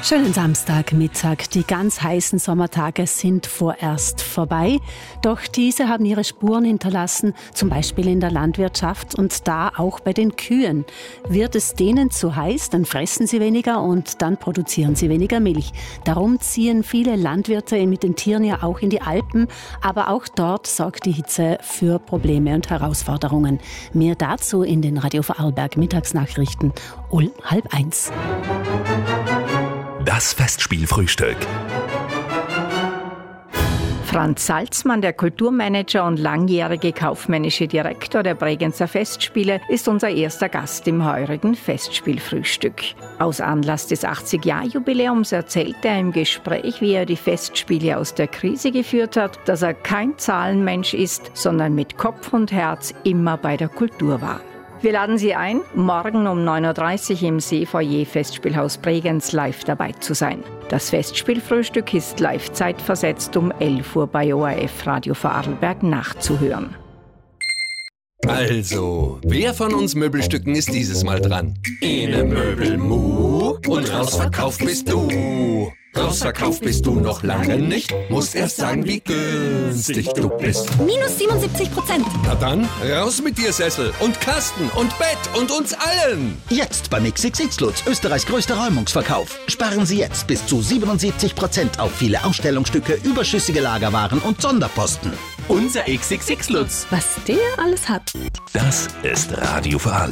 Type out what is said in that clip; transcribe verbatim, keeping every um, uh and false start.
Schönen Samstagmittag. Die ganz heißen Sommertage sind vorerst vorbei. Doch diese haben ihre Spuren hinterlassen, zum Beispiel in der Landwirtschaft und da auch bei den Kühen. Wird es denen zu heiß, dann fressen sie weniger und dann produzieren sie weniger Milch. Darum ziehen viele Landwirte mit den Tieren ja auch in die Alpen. Aber auch dort sorgt die Hitze für Probleme und Herausforderungen. Mehr dazu in den Radio Vorarlberg Mittagsnachrichten um halb eins. Das Festspielfrühstück. Franz Salzmann, der Kulturmanager und langjährige kaufmännische Direktor der Bregenzer Festspiele, ist unser erster Gast im heurigen Festspielfrühstück. Aus Anlass des achtzig-Jahr-Jubiläums erzählt er im Gespräch, wie er die Festspiele aus der Krise geführt hat, dass er kein Zahlenmensch ist, sondern mit Kopf und Herz immer bei der Kultur war. Wir laden Sie ein, morgen um neun Uhr dreißig im Seefoyer Festspielhaus Bregenz live dabei zu sein. Das Festspielfrühstück ist live zeitversetzt um elf Uhr bei O R F Radio Vorarlberg nachzuhören. Also, wer von uns Möbelstücken ist dieses Mal dran? Ene Möbelmu und rausverkauft bist du. Rausverkauft bist du noch lange nicht, musst erst sagen, wie günstig du bist. Minus siebenundsiebzig Prozent. Na dann, raus mit dir Sessel und Kasten und Bett und uns allen. Jetzt beim X X X Lutz, Österreichs größter Räumungsverkauf. Sparen Sie jetzt bis zu siebenundsiebzig Prozent auf viele Ausstellungsstücke, überschüssige Lagerwaren und Sonderposten. Unser X X X Lutz. Was der alles hat. Das ist Radio Vorarlberg.